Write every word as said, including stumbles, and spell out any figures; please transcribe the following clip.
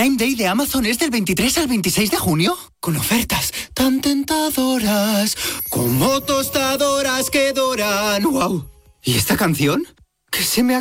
Prime Day de Amazon es del veintitrés al veintiséis de junio, con ofertas tan tentadoras como tostadoras que doran. ¡Wow! ¿Y esta canción? ¿Qué se me ha